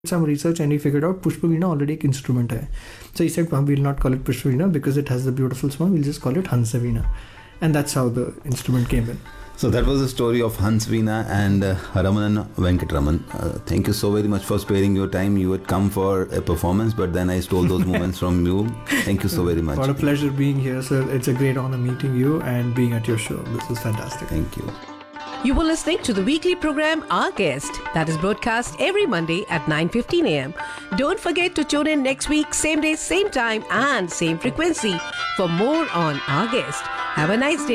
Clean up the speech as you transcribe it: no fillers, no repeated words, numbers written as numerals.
some research and he figured out Pushpaveena already एक instrument है. So he said, we'll not call it Pushpaveena because it has the beautiful sound. We'll just call it Hansaveena. And that's how the instrument came in. So that was the story of Hansaveena and Ramanan Venkatraman. Thank you so very much for sparing your time. You had come for a performance, but then I stole those moments from you. Thank you so very much. What a pleasure being here, sir. It's a great honor meeting you and being at your show. This is fantastic. Thank you. You were listening to the weekly program Our Guest that is broadcast every Monday at 9:15 a.m. Don't forget to tune in next week, same day, same time and same frequency for more on Our Guest. Have a nice day.